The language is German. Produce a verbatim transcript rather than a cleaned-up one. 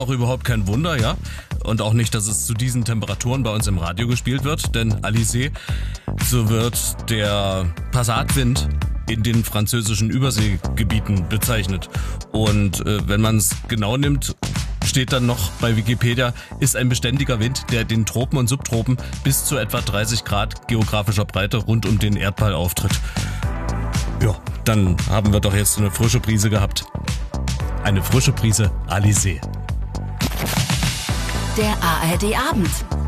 Auch überhaupt kein Wunder, ja. Und auch nicht, dass es zu diesen Temperaturen bei uns im Radio gespielt wird, denn Alizé, so wird der Passatwind in den französischen Überseegebieten bezeichnet. Und äh, wenn man es genau nimmt, steht dann noch bei Wikipedia, ist ein beständiger Wind, der den Tropen und Subtropen bis zu etwa dreißig Grad geografischer Breite rund um den Erdball auftritt. Ja, dann haben wir doch jetzt eine frische Brise gehabt. Eine frische Prise Alizé. Der A R D Abend.